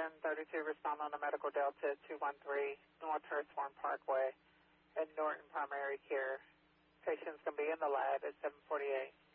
1032, respond on the Medical Delta 213 North Hurstbourne Parkway at Norton Primary Care. Patient's going to be in the lab at 748.